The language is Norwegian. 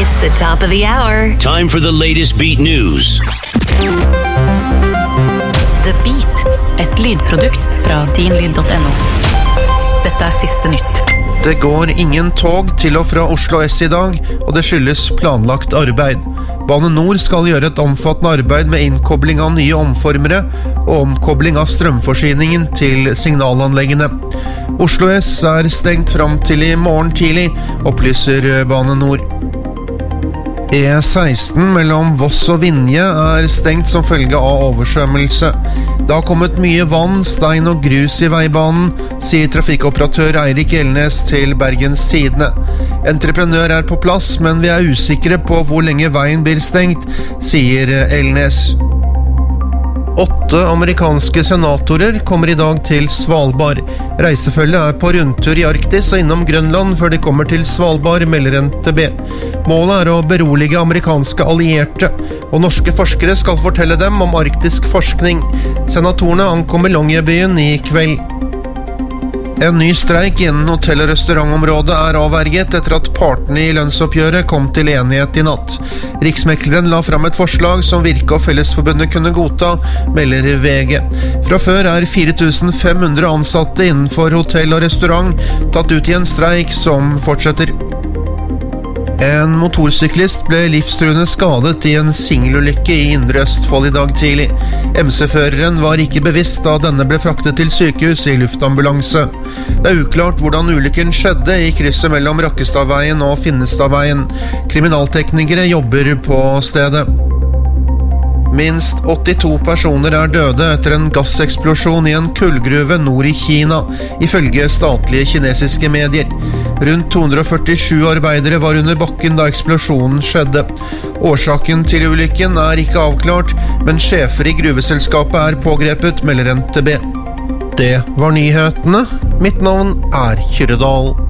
It's the top of the hour. Time for the latest Beat News. The Beat, et lydprodukt fra dinlyd.no. Dette siste nytt. Det går ingen tog til og fra Oslo S i dag, og det skyldes planlagt arbeid. Bane Nor skal gjøre et omfattende arbeid med innkobling av nye omformere og omkobling av strømforsyningen til signalanleggene. Oslo S er stengt fram til i morgen tidlig, opplyser Bane Nor. E16 mellom Voss og Vinje er stengt som følge av oversvømmelse. Det har kommet mye vann, stein og grus i veibanen, sier trafikkoperatør Eirik Elnes til Bergens Tidende. Entreprenør er på plass, men vi er usikre på hvor lenge veien blir stengt, sier Elnes. 8 amerikanske senatorer kommer i dag til Svalbard. Reisefølget er på rundtur i Arktis og innom Grønland før de kommer til Svalbard, melder NTB. Målet er å berolige amerikanske allierte, og norske forskere skal fortelle dem om arktisk forskning. Senatorene ankommer Longyearbyen i kveld. En ny streik innen hotell- og restaurantområdet er avverget etter at partene i lønnsoppgjøret kom til enighet i natt. Riksmekleren la fram et forslag som Virke og Fellesforbundet kunne godta, melder VG. Fra før er 4500 ansatte innenfor hotell og restaurant tatt ut i en streik som fortsetter. En motorsyklist ble livstruende skadet i en singelulykke i Indre Østfold i dag tidlig. MC-føreren var ikke bevisst da denne ble fraktet til sykehus i luftambulanse. Det er uklart hvordan ulykken skjedde i krysset mellom Rakkestadveien og Finnestadveien. Kriminalteknikere jobber på stedet. Minst 82 personer er døde etter en gasseksplosjon i en kullgruve nord i Kina, ifølge statlige kinesiske medier. Rundt 247 arbeidere var under bakken da eksplosjonen skjedde. Årsaken til ulykken er ikke avklart, men sjefer i gruveselskapet er pågrepet, melder NTB. Det var nyhetene. Mitt navn er Kyrre Dahl.